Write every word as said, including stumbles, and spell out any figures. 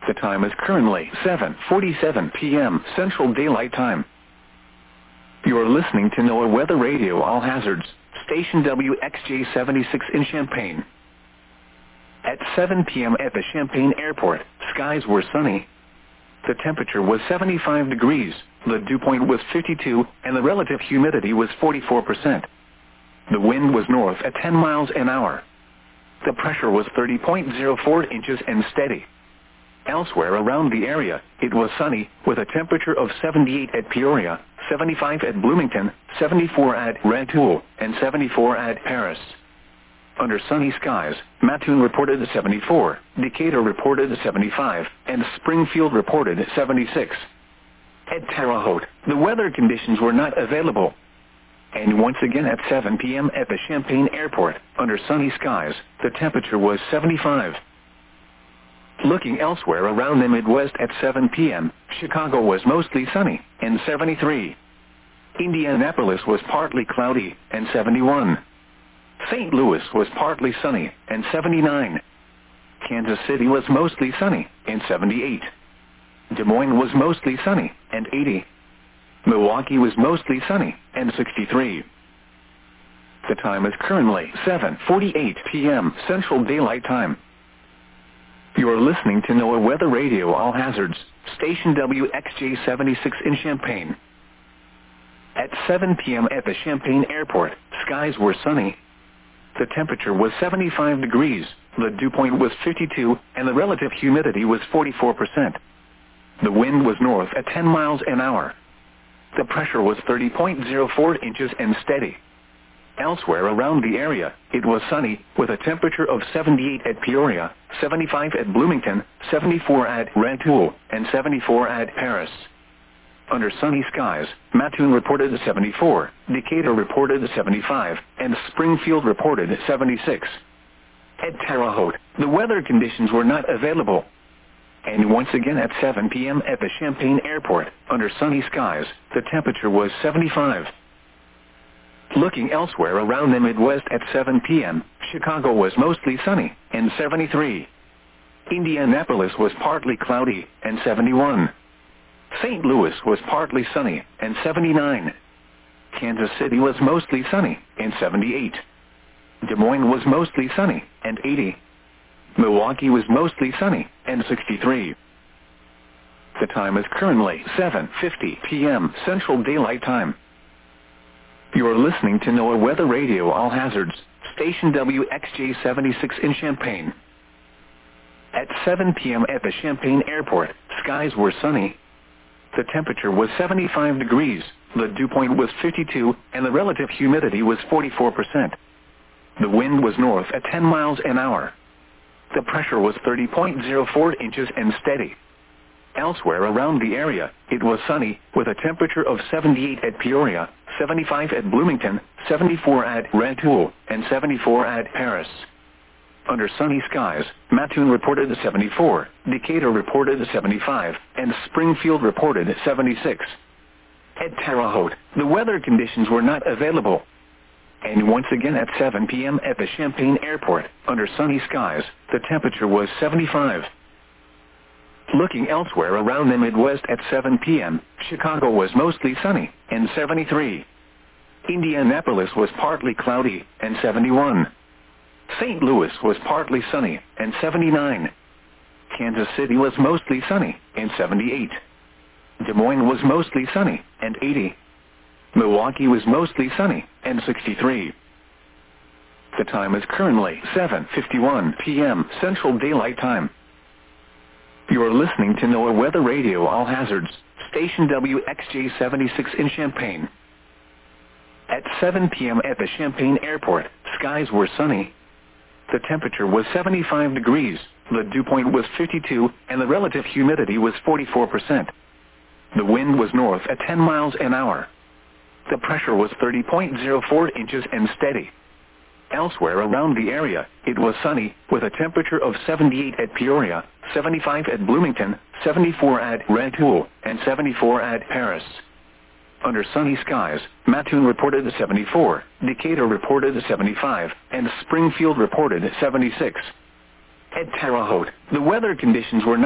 The time is currently seven forty-seven p m Central Daylight Time. You are listening to NOAA Weather Radio All Hazards, station W X J seventy-six in Champaign. At seven p m at the Champaign Airport, skies were sunny. The temperature was seventy-five degrees, the dew point was fifty-two, and the relative humidity was forty-four percent. The wind was north at ten miles an hour. The pressure was thirty point zero four inches and steady. Elsewhere around the area, it was sunny, with a temperature of seventy-eight at Peoria, seventy-five at Bloomington, seventy-four at Rantoul, and seventy-four at Paris. Under sunny skies, Mattoon reported seventy-four, Decatur reported seventy-five, and Springfield reported seventy-six. At Terre Haute, the weather conditions were not available. And once again at seven p m at the Champaign Airport, under sunny skies, the temperature was seventy-five. Looking elsewhere around the Midwest at seven p m, Chicago was mostly sunny, and seventy-three. Indianapolis was partly cloudy, and seventy-one. Saint Louis was partly sunny, and seventy-nine. Kansas City was mostly sunny, and seventy-eight. Des Moines was mostly sunny, and eighty. Milwaukee was mostly sunny, and sixty-three. The time is currently seven forty-eight p m Central Daylight Time. You are listening to NOAA Weather Radio All Hazards, station W X J seventy-six in Champaign. At seven p m at the Champaign Airport, skies were sunny. The temperature was seventy-five degrees, the dew point was fifty-two, and the relative humidity was forty-four percent. The wind was north at ten miles an hour. The pressure was thirty point zero four inches and steady. Elsewhere around the area, it was sunny, with a temperature of seventy-eight at Peoria, seventy-five at Bloomington, seventy-four at Rantoul, and seventy-four at Paris. Under sunny skies, Mattoon reported seventy-four, Decatur reported seventy-five, and Springfield reported seventy-six. At Terre Haute, the weather conditions were not available. And once again at seven p m at the Champaign Airport, under sunny skies, the temperature was seventy-five. Looking elsewhere around the Midwest at seven p m, Chicago was mostly sunny, and seventy-three. Indianapolis was partly cloudy, and seventy-one. Saint Louis was partly sunny, and seventy-nine. Kansas City was mostly sunny, and seventy-eight. Des Moines was mostly sunny, and eighty. Milwaukee was mostly sunny, and sixty-three. The time is currently seven fifty p m Central Daylight Time. You are listening to NOAA Weather Radio All Hazards, station W X J seventy-six in Champaign. At seven p m at the Champaign Airport, skies were sunny. The temperature was seventy-five degrees, the dew point was fifty-two, and the relative humidity was forty-four percent. The wind was north at ten miles an hour. The pressure was thirty point zero four inches and steady. Elsewhere around the area, it was sunny, with a temperature of seventy-eight at Peoria, seventy-five at Bloomington, seventy-four at Rantoul, and seventy-four at Paris. Under sunny skies, Mattoon reported seventy-four, Decatur reported seventy-five, and Springfield reported seventy-six. At Terre Haute, the weather conditions were not available. And once again at seven p m at the Champaign Airport, under sunny skies, the temperature was seventy-five. Looking elsewhere around the Midwest at seven p m, Chicago was mostly sunny, and seventy-three. Indianapolis was partly cloudy, and seventy-one. Saint Louis was partly sunny, and seventy-nine. Kansas City was mostly sunny, and seventy-eight. Des Moines was mostly sunny, and eighty. Milwaukee was mostly sunny, and sixty-three. The time is currently seven fifty-one p m Central Daylight Time. You are listening to NOAA Weather Radio All Hazards, station W X J seventy-six in Champaign. At seven p m at the Champaign Airport, skies were sunny. The temperature was seventy-five degrees, the dew point was fifty-two, and the relative humidity was forty-four percent. The wind was north at ten miles an hour. The pressure was thirty point zero four inches and steady. Elsewhere around the area, it was sunny, with a temperature of seventy-eight at Peoria, seventy-five at Bloomington, seventy-four at Rantoul, and seventy-four at Paris. Under sunny skies, Mattoon reported seventy-four, Decatur reported seventy-five, and Springfield reported seventy-six. At Terre Haute, the weather conditions were not